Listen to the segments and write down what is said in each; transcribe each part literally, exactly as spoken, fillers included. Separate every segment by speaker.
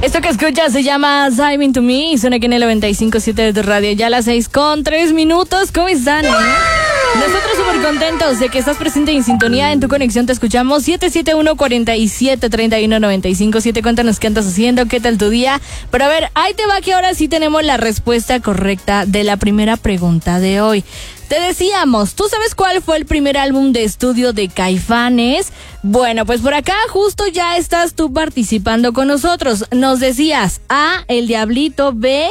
Speaker 1: Esto que escuchas se llama Diving to Me y suena aquí en el noventa y cinco punto siete de tu radio. Ya a las seis con tres minutos. ¿Cómo están? Eh? Nosotros súper contentos de que estás presente en sintonía. En tu conexión te escuchamos siete siete uno, cuatro siete, tres uno nueve cinco siete. Cuéntanos qué andas haciendo, qué tal tu día. Pero a ver, ahí te va que ahora sí tenemos la respuesta correcta de la primera pregunta de hoy. Te decíamos, ¿tú sabes cuál fue el primer álbum de estudio de Caifanes? Bueno, pues por acá justo ya estás tú participando con nosotros. Nos decías A, El Diablito, B,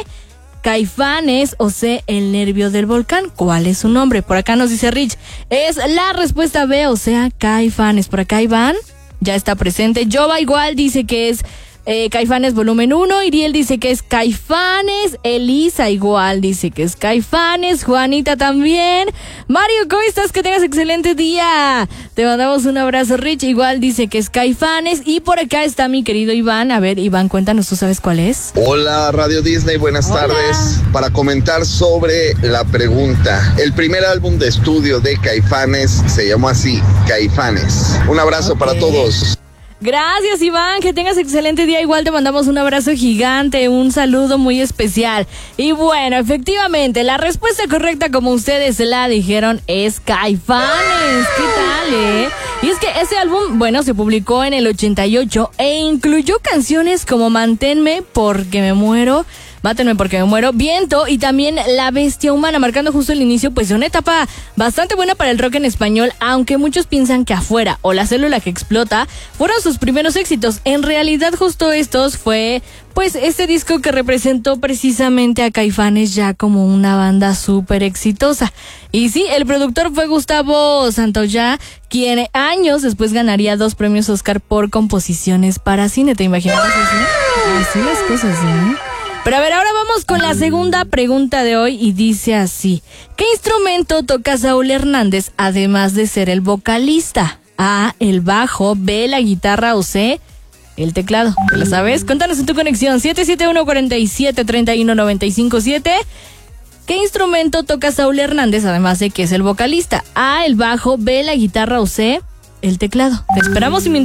Speaker 1: Caifanes o C, El Nervio del Volcán. ¿Cuál es su nombre? Por acá nos dice Rich. Es la respuesta B, o sea, Caifanes. Por acá Iván ya está presente. Jova igual dice que es Eh, Caifanes volumen uno, Iriel dice que es Caifanes, Elisa igual dice que es Caifanes, Juanita también. Mario, ¿cómo estás? Que tengas excelente día. Te mandamos un abrazo. Rich igual dice que es Caifanes. Y por acá está mi querido Iván. A ver, Iván, cuéntanos, ¿tú sabes cuál es?
Speaker 2: Hola, Radio Disney, buenas Hola. tardes. Para comentar sobre la pregunta, el primer álbum de estudio de Caifanes se llamó así, Caifanes. Un abrazo okay. para todos.
Speaker 1: Gracias, Iván, que tengas excelente día. Igual te mandamos un abrazo gigante, un saludo muy especial. Y bueno, efectivamente, la respuesta correcta, como ustedes la dijeron, es Caifanes. ¿Qué tal, eh? Y es que ese álbum, bueno, se publicó en el ochenta y ocho e incluyó canciones como Manténme porque me muero, Mátenme porque me muero, Viento y también La Bestia Humana, marcando justo el inicio pues de una etapa bastante buena para el rock en español, aunque muchos piensan que Afuera o La Célula que Explota fueron sus primeros éxitos. En realidad justo estos fue pues este disco que representó precisamente a Caifanes ya como una banda súper exitosa. Y sí, el productor fue Gustavo Santaolalla, quien años después ganaría dos premios Oscar por composiciones para cine. ¿Te imaginas así? Así las cosas, ¿eh? Pero a ver, ahora vamos con la segunda pregunta de hoy y dice así. ¿Qué instrumento toca Saúl Hernández además de ser el vocalista? A, el bajo, B, la guitarra o C, el teclado. ¿Te lo sabes? Cuéntanos en tu conexión siete siete uno, cuatro siete, tres uno nueve cinco siete. ¿Qué instrumento toca Saúl Hernández además de que es el vocalista? A, el bajo, B, la guitarra o C, el teclado. Te esperamos y